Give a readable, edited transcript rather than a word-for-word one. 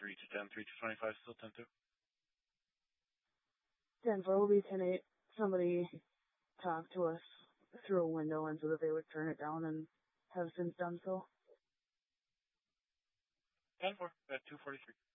3 to 10, 3 to 25, still 10 to. 10-4 will be 10-8. Somebody talked to us through a window and so that they would turn it down and have since done so. 10-4 at 2:43.